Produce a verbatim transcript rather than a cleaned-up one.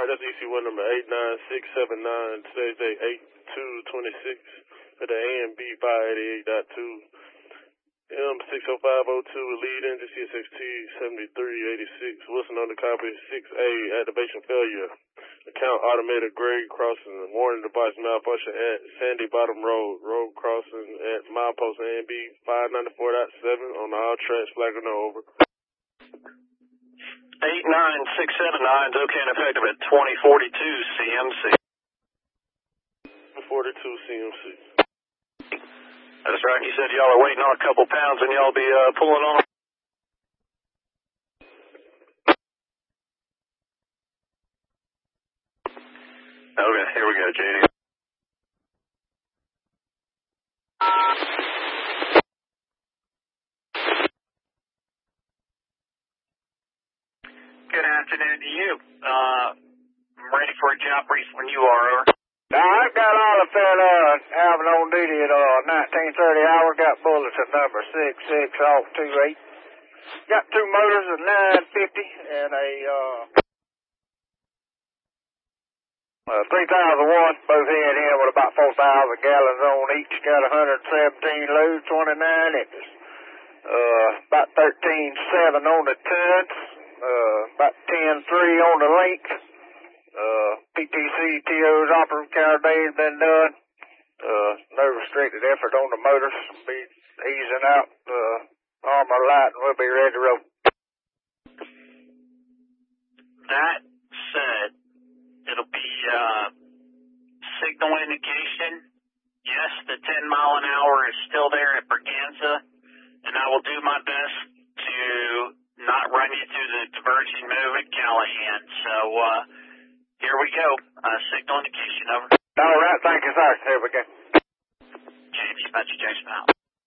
that's E C one number eight nine six seven nine, today's date eight two twenty-six, for the A and B five eighty-eight point two. M six oh five oh two, lead engine C S X T seventy-three eighty-six, Wilson on the copy, six A, activation failure. Account automated grade crossing, warning device malfunction at Sandy Bottom Road, road crossing at milepost A and B five ninety-four point seven on all tracks, flagging over. eight nine six seven nine is okay and effective at twenty forty-two C M C. forty-two C M C. That's right, you said y'all are waiting on a couple pounds and y'all be uh, pulling on. Okay, here we go, J D. Good afternoon to you. Uh, I'm ready for a job brief when you are, over. Now, I've got all the fella having on duty at uh, nineteen thirty hour, got bullets at number six six off two eight. Got two motors at nine fifty and a uh, uh, three thousand one, both head in with about four thousand gallons on each. Got one hundred seventeen loads, twenty-nine inches. Uh, about thirteen seven on the tons, uh, about ten three on the length. Uh, P T C, T O's operative count days been done. Uh, no restricted effort on the motors. Be easing out. Uh, armor light and we'll be ready to roll. That said, it'll be, uh, signal indication. Yes, the ten mile an hour is still there at Braganza, and I will do my best to not run you through the diversion move at Callahan. So, uh, here we go. Uh, signal indication, over. All right, thank you, sir. Here we go. James, Dispatcher Jason out.